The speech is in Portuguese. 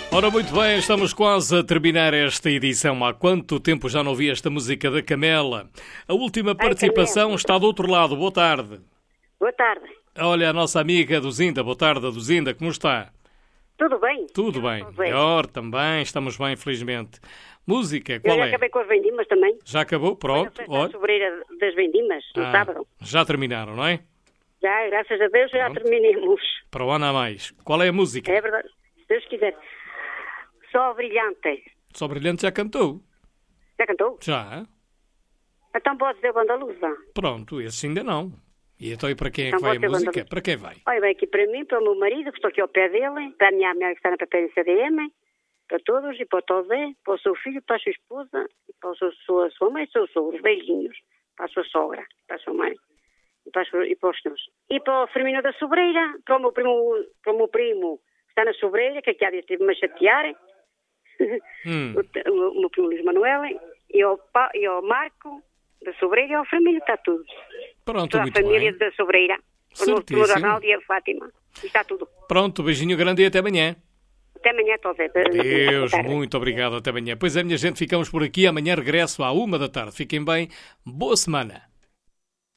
Ora, muito bem, estamos quase a terminar esta edição. Há quanto tempo já não ouvi esta música da Camela? A última participação está do outro lado. Boa tarde. Boa tarde. Olha, a nossa amiga Duzinda. Boa tarde, Duzinda. Como está? Tudo bem? Tudo bem. Melhor também. Estamos bem, felizmente. Música, qual Eu já é? acabei com as vendimas também. Já acabou? Pronto. Foi a sobreira das vendimas, no sábado. Já terminaram, não é? Já, graças a Deus, já terminamos. Para o ano a mais. Qual é a música? É verdade, se Deus quiser. Só brilhante. Só Brilhante já cantou. Já cantou? Já. Então pode dizer Banda Lusa. Pronto, esse ainda não. E então, e para quem é que Então vai a pode ser música? Banda Lusa. Para quem vai? Olha, vai aqui para mim, para o meu marido, que estou aqui ao pé dele, para a minha amiga que está na PPN CDM, para todos, e para o Tosé, para o seu filho, para a sua esposa, e para a sua mãe e seus sogros, beijinhos, para a sua sogra, para a sua mãe, e para os senhores. E para o Firmino da Sobreira, para o meu primo que está na Sobreira, que aqui há dias teve-me a chatear, o meu primo Luís Manuel, e ao Marco da Sobreira e ao Firmino, está tudo. Pronto, Toda a muito família bem. da Sobreira, o Ronaldo e a Fátima, e está tudo. Pronto, beijinho grande e até amanhã. Até amanhã, Tosé. Deus, muito obrigado, até amanhã. Pois é, minha gente, ficamos por aqui. Amanhã regresso à 1 da tarde. Fiquem bem, boa semana.